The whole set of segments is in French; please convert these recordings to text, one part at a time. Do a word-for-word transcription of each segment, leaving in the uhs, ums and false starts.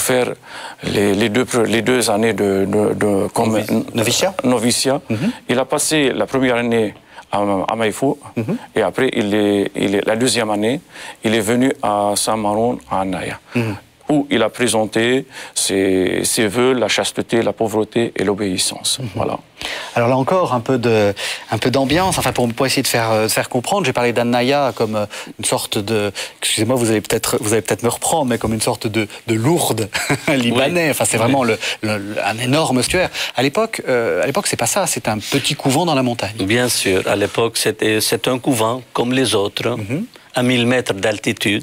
faire les, les, deux, les deux années de, de, de comme noviciat. noviciat. Mm-hmm. Il a passé la première année à, à Maïfou, mm-hmm. et après, il est, il est, la deuxième année, il est venu à Saint-Maron, à Naya, mm-hmm. où il a présenté ses, ses vœux, la chasteté, la pauvreté et l'obéissance. Mm-hmm. Voilà. Alors là encore, un peu de, un peu d'ambiance, enfin pour, pour essayer de faire, de faire comprendre. J'ai parlé d'Annaya comme une sorte de, excusez-moi, vous allez peut-être, vous allez peut-être me reprendre, mais comme une sorte de, de Lourdes libanais. Oui. Enfin, c'est vraiment le, le, un énorme sanctuaire. À l'époque, euh, à l'époque, c'est pas ça. C'est un petit couvent dans la montagne. Bien sûr. À l'époque, c'était, c'est un couvent comme les autres, mm-hmm. à mille mètres d'altitude,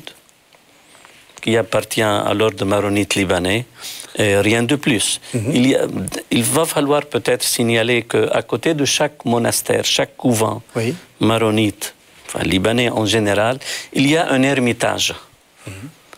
qui appartient à l'ordre maronite libanais. Et rien de plus. Mm-hmm. il, y a, il va falloir peut-être signaler qu'à côté de chaque monastère, chaque couvent oui. maronite, enfin libanais en général, il y a un ermitage. Mm-hmm.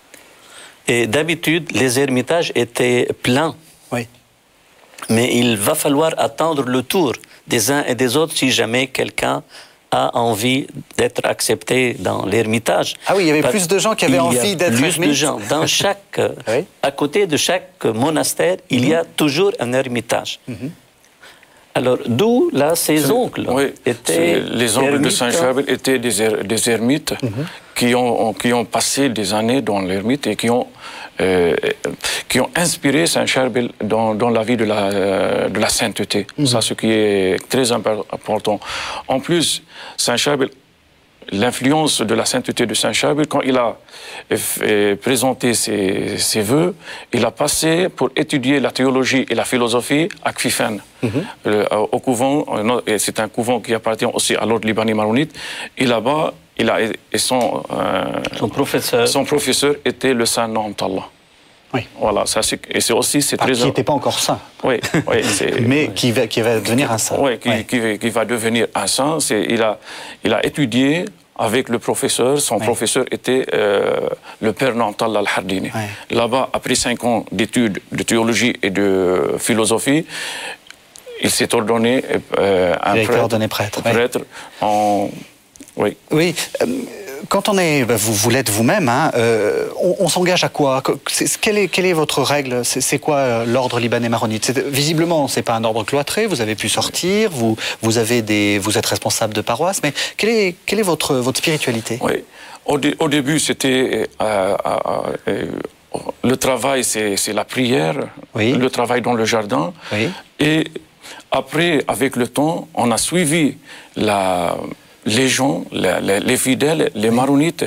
Et d'habitude, les ermitages étaient pleins. Oui. Mais il va falloir attendre le tour des uns et des autres si jamais quelqu'un a envie d'être accepté dans l'ermitage. Ah oui, il y avait Parce plus de gens qui avaient envie d'être ermites. Plus de gens. Dans chaque, oui. À côté de chaque monastère, il mm-hmm. y a toujours un ermitage. Mm-hmm. Alors, d'où là, ses oncles oui, étaient les oncles de Saint-Charbel étaient des, er, des ermites mm-hmm. qui, ont, qui ont passé des années dans l'ermite et qui ont, euh, qui ont inspiré Saint-Charbel dans, dans la vie de la, euh, de la sainteté. Mm-hmm. Ça, ce qui est très important. En plus, Saint-Charbel, l'influence de la sainteté de Saint-Charbel, quand il a euh, présenté ses, ses vœux, il a passé pour étudier la théologie et la philosophie à Kfifen, mm-hmm. euh, au couvent. Euh, c'est un couvent qui appartient aussi à l'ordre libanais maronite. Et là-bas, il a, et son, euh, son, professeur. son professeur était le saint Noam Tallah. Oui. Voilà, ça, c'est, et c'est aussi c'est ah, très. Qui n'était pas encore saint. Oui, oui c'est, mais qui va, qui va devenir un saint. Oui, qui, oui. qui, qui va devenir un saint. C'est, il a, il a étudié avec le professeur. Son oui. professeur était euh, le père Nantal al-Hardini. Oui. Là-bas, après cinq ans d'études de théologie et de philosophie, il s'est ordonné euh, un il a prêtre. été ordonné prêtre. prêtre oui. en oui. Oui. Euh, Quand on est, vous, vous l'êtes vous-même, hein, euh, on, on s'engage à quoi? C'est, quelle, est, quelle est votre règle? C'est, c'est quoi euh, l'ordre libanais maronite? c'est, Visiblement, c'est pas un ordre cloîtré. Vous avez pu sortir, vous, vous avez des, vous êtes responsable de paroisse, mais quelle est, quelle est votre, votre spiritualité? Oui. Au, dé, au début, c'était euh, euh, euh, le travail, c'est, c'est la prière, oui. le travail dans le jardin, oui. et après, avec le temps, on a suivi la les gens, les, les fidèles, les maronites,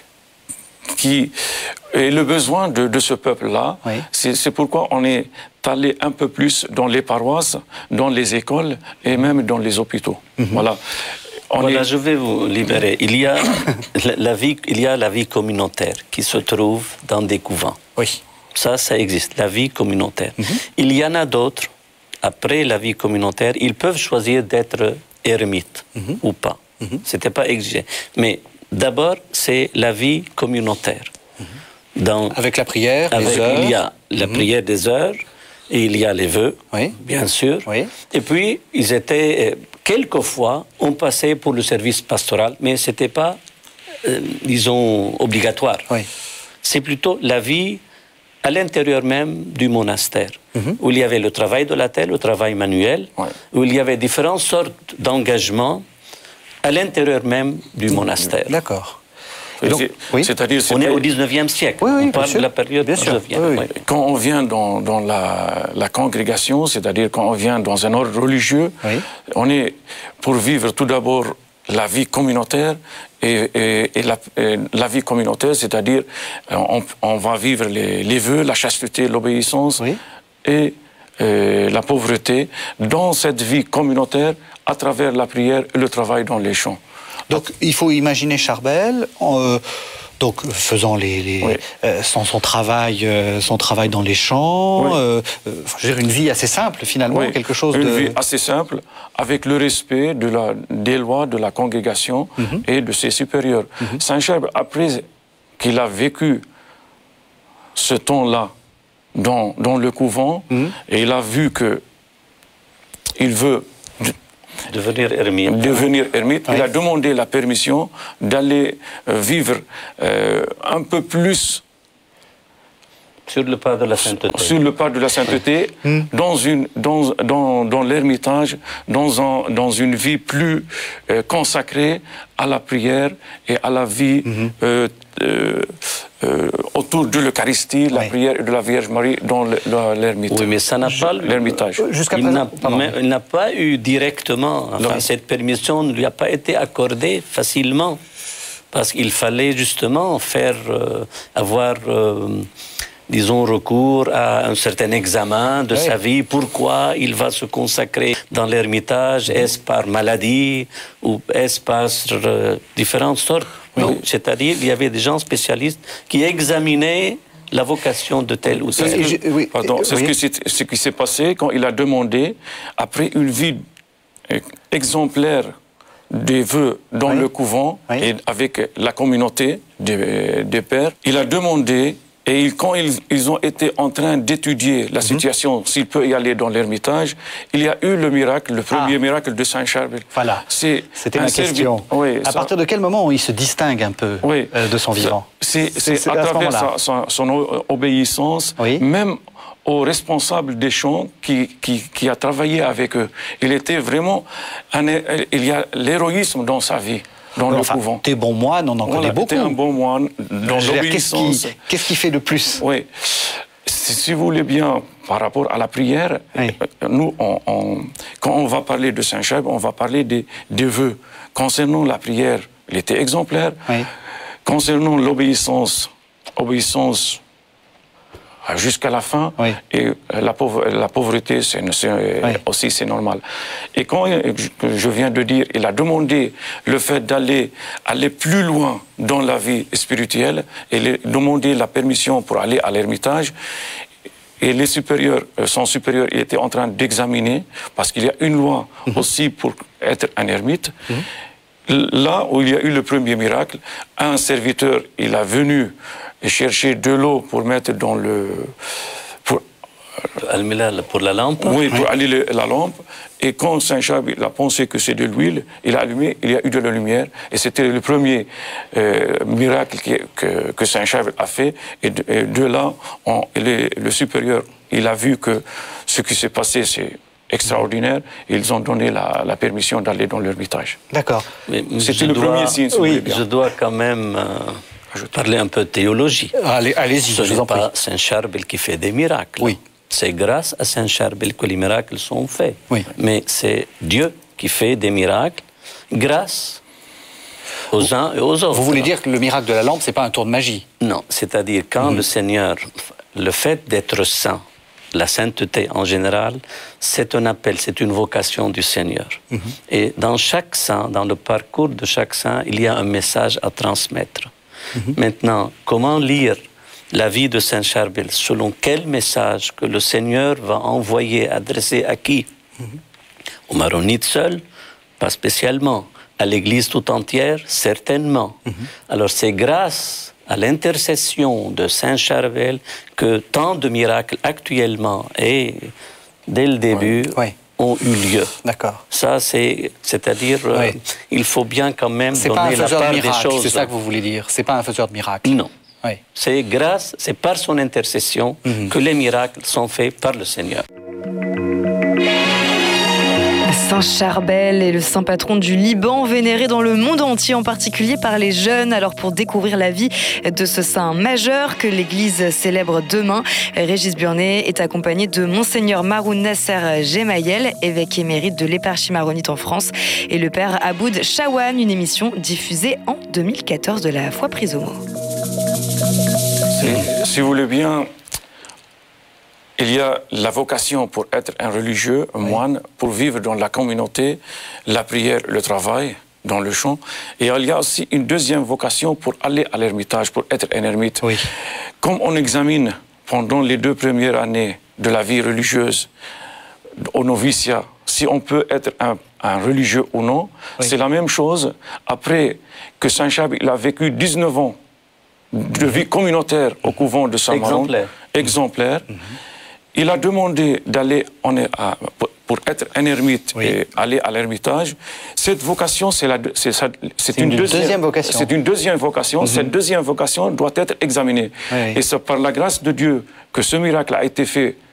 qui, et le besoin de, de ce peuple-là, oui. c'est, c'est pourquoi on est allé un peu plus dans les paroisses, dans les écoles et même dans les hôpitaux. Mm-hmm. Voilà. On voilà, est... je vais vous libérer. Il y a la, la vie, il y a la vie communautaire qui se trouve dans des couvents. Oui. Ça, ça existe, la vie communautaire. Mm-hmm. Il y en a d'autres, après la vie communautaire, ils peuvent choisir d'être ermites mm-hmm. ou pas. Mm-hmm. C'était pas exigé. Mais d'abord, c'est la vie communautaire. Mm-hmm. Dans, avec la prière, avec, les heures. Il y a la mm-hmm. prière des heures, et il y a les vœux, oui. bien sûr. Oui. Et puis, ils étaient, quelquefois, on passait pour le service pastoral, mais c'était pas, euh, disons, obligatoire. Oui. C'est plutôt la vie à l'intérieur même du monastère, mm-hmm. où il y avait le travail de la terre, le travail manuel, oui. où il y avait différentes sortes d'engagements à l'intérieur même du monastère. D'accord. Donc, c'est, oui. c'est-à-dire, on est au dix-neuvième siècle. Oui, oui, on parle sûr. de la période bien dix-neuvième. Oui, oui. Oui. Quand on vient dans, dans la, la congrégation, c'est-à-dire quand on vient dans un ordre religieux, oui. on est pour vivre tout d'abord la vie communautaire et, et, et, la, et la vie communautaire, c'est-à-dire on, on va vivre les, les vœux, la chasteté, l'obéissance oui. et euh, la pauvreté dans cette vie communautaire à travers la prière et le travail dans les champs. Donc, il faut imaginer Charbel, euh, donc faisant les, les, oui. euh, son, son travail, euh, son travail dans les champs, oui. euh, euh, je veux dire une vie assez simple finalement, oui. quelque chose une de... Une vie assez simple, avec le respect de la, des lois de la congrégation mm-hmm. et de ses supérieurs. Mm-hmm. Saint-Charbel, après qu'il a vécu ce temps-là dans, dans le couvent, mm-hmm. et il a vu que il veut devenir ermite. Devenir ermite. Oui. Il a demandé la permission d'aller euh, vivre euh, un peu plus Sur le pas de la sainteté. Sur le pas de la sainteté, oui. dans, une, dans, dans, dans l'ermitage, dans, un, dans une vie plus euh, consacrée à la prière et à la vie mm-hmm. euh, euh, euh, autour de l'Eucharistie, la oui. prière de la Vierge Marie dans l'ermitage. Oui, mais ça n'a pas l'ermitage. Jusqu'à il présent, n'a pas eu directement, enfin, cette permission ne lui a pas été accordée facilement, parce qu'il fallait justement faire, euh, avoir... Euh, disons, recours à un certain examen de oui. sa vie. Pourquoi il va se consacrer dans l'ermitage? Est-ce par maladie ou est-ce par euh, différentes sortes? Oui. Non, c'est-à-dire il y avait des gens spécialistes qui examinaient la vocation de tel ou tel. C'est ce, oui. Pardon, c'est oui. ce, ce qui s'est passé quand il a demandé, après une vie exemplaire des vœux dans oui. le couvent oui. et avec la communauté des, des pères, il a demandé. Et ils, quand ils, ils ont été en train d'étudier la situation, mm-hmm. s'il peut y aller dans l'ermitage, il y a eu le miracle, le premier ah. miracle de Saint-Charbel. Voilà, c'était ma question. Oui, à ça... partir de quel moment il se distingue un peu oui. euh, de son vivant? C'est à, à travers sa, sa, son obéissance, oui. même aux responsables des champs qui, qui, qui a travaillé avec eux. Il était vraiment... Un, il y a l'héroïsme dans sa vie. Dans oui, le enfin, couvent. T'es bon moine, on en voilà, connaît beaucoup. T'es un bon moine dans l'obéissance. Qu'est-ce qui, qu'est-ce qui fait le plus? Oui, si vous voulez bien, par rapport à la prière, oui. nous, on, on, quand on va parler de Saint-Charbel, on va parler des, des vœux. Concernant la prière, il était exemplaire. Oui. Concernant l'obéissance, obéissance jusqu'à la fin, oui. et la, pauvre, la pauvreté, c'est oui. aussi c'est normal. Et quand je viens de dire, il a demandé le fait d'aller aller plus loin dans la vie spirituelle, et demander la permission pour aller à l'ermitage, et les supérieurs, son supérieur, il était en train d'examiner, parce qu'il y a une loi mm-hmm. aussi pour être un ermite. Mm-hmm. Là où il y a eu le premier miracle, un serviteur, il a venu chercher de l'eau pour mettre dans le... Pour, pour la lampe. Oui, pour oui. allumer la lampe. Et quand Saint-Charbel a pensé que c'est de l'huile, il a allumé, il y a eu de la lumière. Et c'était le premier euh, miracle qui, que, que Saint-Charbel a fait. Et de, et de là, on, le, le supérieur, il a vu que ce qui s'est passé, c'est extraordinaire. Et ils ont donné la, la permission d'aller dans l'ermitage. D'accord. C'était le dois, premier signe. Si oui, je dois quand même... Euh... parler un peu de théologie. Allez, allez-y, je vous en prie. Ce n'est pas Saint-Charbel qui fait des miracles. Oui. C'est grâce à Saint-Charbel que les miracles sont faits. Oui. Mais c'est Dieu qui fait des miracles grâce aux vous, uns et aux autres. Vous voulez dire que le miracle de la lampe, ce n'est pas un tour de magie? Non, c'est-à-dire quand mmh. le Seigneur, le fait d'être saint, la sainteté en général, c'est un appel, c'est une vocation du Seigneur. Mmh. Et dans chaque saint, dans le parcours de chaque saint, il y a un message à transmettre. Mm-hmm. Maintenant, comment lire la vie de Saint-Charbel? Selon quel message que le Seigneur va envoyer, adresser à qui? Mm-hmm. Aux maronites seuls? Pas spécialement. À l'Église tout entière? Certainement. Mm-hmm. Alors c'est grâce à l'intercession de Saint-Charbel que tant de miracles actuellement et dès le début... Oui. Oui. ont eu lieu. D'accord. Ça, c'est, c'est-à-dire, oui. euh, il faut bien quand même c'est donner la part de miracle, des choses. C'est ça que vous voulez dire. C'est pas un faiseur de miracles. Non. Oui. C'est grâce, c'est par son intercession mm-hmm. que les miracles sont faits par le Seigneur. Saint-Charbel est le saint patron du Liban, vénéré dans le monde entier, en particulier par les jeunes. Alors pour découvrir la vie de ce saint majeur que l'Église célèbre demain, Régis Burnet est accompagné de Monseigneur Maroun Nasser Gemayel, évêque émérite de l'éparchie maronite en France, et le père Aboud Chawan, une émission diffusée en deux mille quatorze de la Foi prise au mot. Si, si vous voulez bien... Il y a la vocation pour être un religieux, un oui. moine, pour vivre dans la communauté, la prière, le travail, dans le champ. Et il y a aussi une deuxième vocation pour aller à l'ermitage, pour être un ermite. Oui. Comme on examine pendant les deux premières années de la vie religieuse, au noviciat, si on peut être un, un religieux ou non, oui. c'est la même chose. Après que Saint-Charbel a vécu dix-neuf ans de vie communautaire au couvent de Saint-Maron, exemplaire, exemplaire mm-hmm. il a demandé d'aller pour être un ermite Oui. et aller à l'ermitage, cette vocation, c'est la, c'est, ça- c'est une une, deuxième, deuxième vocation. C'est une deuxième vocation. Mhm. Cette deuxième vocation doit être examinée. Oui. Et c'est par la grâce de Dieu que ce miracle a été fait